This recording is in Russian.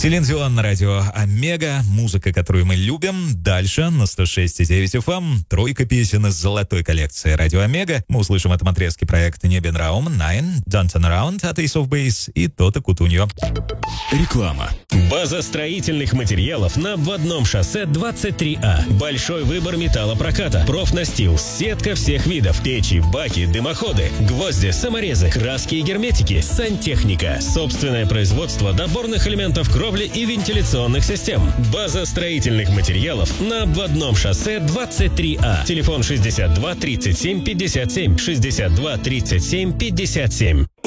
Селин Дион на радио Омега. Музыка, которую мы любим. Дальше на 106,9 FM. Тройка песен из золотой коллекции радио Омега. Мы услышим в этом отрезке проект Небен Раум, Nine, Don't Turn Around от Ace of Base и Тота Кутуньо. Реклама. База строительных материалов на обводном шоссе 23А. Большой выбор металлопроката, профнастил, сетка всех видов, печи, баки, дымоходы, гвозди, саморезы, краски и герметики, сантехника, собственное производство доборных элементов кровли и вентиляционных систем. База строительных материалов на обводном шоссе 23А. Телефон 62 37 57, 62 37 57.